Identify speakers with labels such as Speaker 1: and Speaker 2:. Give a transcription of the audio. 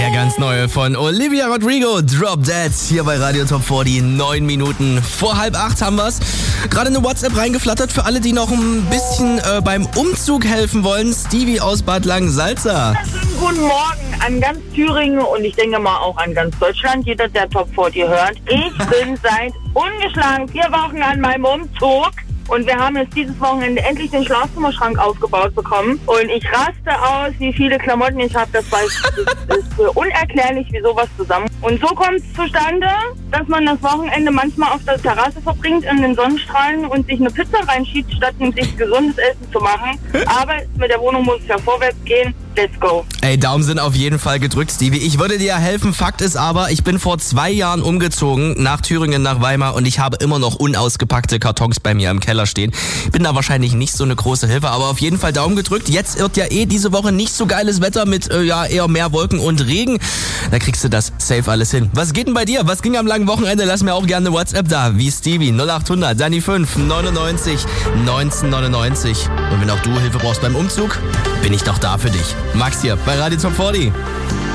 Speaker 1: Der ganz neue von Olivia Rodrigo, Drop Dead, hier bei Radio Top 40, 9 Minuten vor 7:30 haben wir's. Gerade eine WhatsApp reingeflattert für alle, die noch ein bisschen beim Umzug helfen wollen. Stevie aus Bad Langensalza.
Speaker 2: Guten Morgen an ganz Thüringen und ich denke mal auch an ganz Deutschland, jeder, der Top 40 hört. Ich bin seit ungeschlagen 4 Wochen an meinem Umzug. Und wir haben jetzt dieses Wochenende endlich den Schlafzimmerschrank aufgebaut bekommen. Und ich raste aus, wie viele Klamotten ich habe. Das ist unerklärlich, wie sowas zusammen. Und so kommt es zustande, dass man das Wochenende manchmal auf der Terrasse verbringt in den Sonnenstrahlen und sich eine Pizza reinschiebt, statt sich gesundes Essen zu machen. Aber mit der Wohnung muss es ja vorwärts gehen. Let's go.
Speaker 1: Ey, Daumen sind auf jeden Fall gedrückt, Stevie. Ich würde dir helfen. Fakt ist aber, ich bin vor 2 Jahren umgezogen nach Thüringen, nach Weimar und ich habe immer noch unausgepackte Kartons bei mir im Keller stehen. Bin da wahrscheinlich nicht so eine große Hilfe, aber auf jeden Fall Daumen gedrückt. Jetzt wird ja diese Woche nicht so geiles Wetter mit eher mehr Wolken und Regen. Da kriegst du das safe alles hin. Was geht denn bei dir? Was ging am langen Wochenende? Lass mir auch gerne eine WhatsApp da, wie Stevie. 0800 Dani 5 99 1999. Und wenn auch du Hilfe brauchst beim Umzug, bin ich doch da für dich. Max hier bei Radio Top 40.